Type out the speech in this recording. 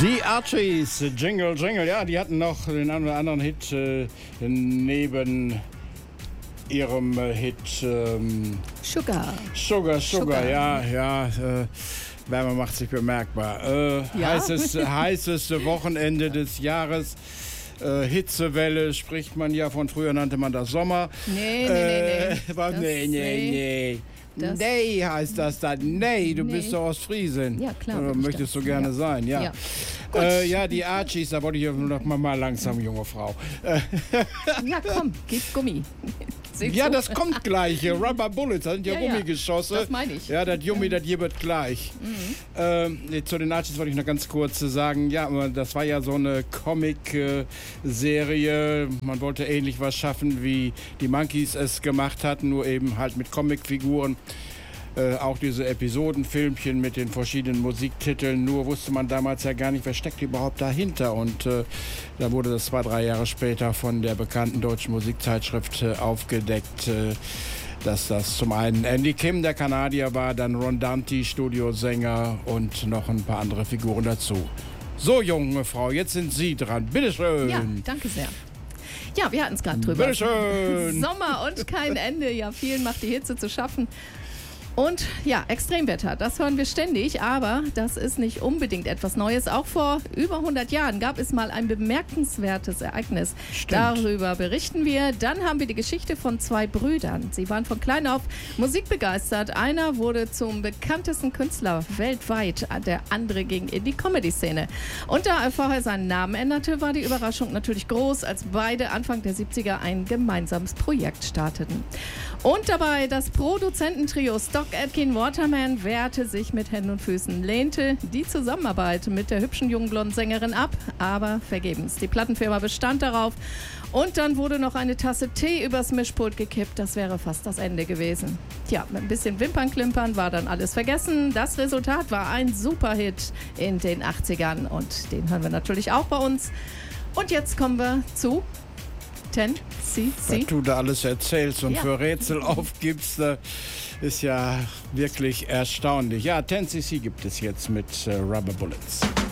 Die Archies, Jingle, Jingle, ja, die hatten noch den einen oder anderen Hit neben ihrem Hit Sugar, ja. Wärme macht sich bemerkbar. Ja. Heißeste Wochenende des Jahres. Hitzewelle spricht man ja, von früher nannte man das Sommer. Nee. Nee, heißt das dann. Nee, du bist doch Ostfriesin. Ja, klar. Möchtest du gerne sein, ja. Ja, die Archies, da wollte ich noch mal langsam, junge Frau. Ja, komm, gib Gummi. Ja, das kommt gleich. Rubber Bullets, das sind ja Gummigeschosse. Das meine ich. Ja, das Gummi, das hier wird gleich. Zu den Archies wollte ich noch ganz kurz sagen, ja, das war ja so eine Comic-Serie. Man wollte ähnlich was schaffen, wie die Monkees es gemacht hatten, nur eben halt mit Comicfiguren. Auch diese Episodenfilmchen mit den verschiedenen Musiktiteln, nur wusste man damals ja gar nicht, wer steckt überhaupt dahinter. Und da wurde das 2-3 Jahre später von der bekannten deutschen Musikzeitschrift aufgedeckt, dass das zum einen Andy Kim, der Kanadier war, dann Ron Dante, Studiosänger und noch ein paar andere Figuren dazu. So, junge Frau, jetzt sind Sie dran. Bitteschön. Ja, danke sehr. Ja, wir hatten es gerade drüber. Bitteschön. Sommer und kein Ende. Ja, vielen macht die Hitze zu schaffen. Und ja, Extremwetter, das hören wir ständig, aber das ist nicht unbedingt etwas Neues. Auch vor über 100 Jahren gab es mal ein bemerkenswertes Ereignis. Stimmt. Darüber berichten wir. Dann haben wir die Geschichte von 2 Brüdern. Sie waren von klein auf musikbegeistert. Einer wurde zum bekanntesten Künstler weltweit, der andere ging in die Comedy-Szene. Und da er vorher seinen Namen änderte, war die Überraschung natürlich groß, als beide Anfang der 70er ein gemeinsames Projekt starteten. Und dabei das Produzententrio Stock Aitken Waterman wehrte sich mit Händen und Füßen, lehnte die Zusammenarbeit mit der hübschen jungen blonden Sängerin ab, aber vergebens. Die Plattenfirma bestand darauf und dann wurde noch eine Tasse Tee übers Mischpult gekippt. Das wäre fast das Ende gewesen. Tja, mit ein bisschen Wimpernklimpern war dann alles vergessen. Das Resultat war ein Superhit in den 80ern und den hören wir natürlich auch bei uns. Und jetzt kommen wir zu 10cc. Was du da alles erzählst und Ja. für Rätsel aufgibst, ist ja wirklich erstaunlich. Ja, 10cc gibt es jetzt mit Rubber Bullets.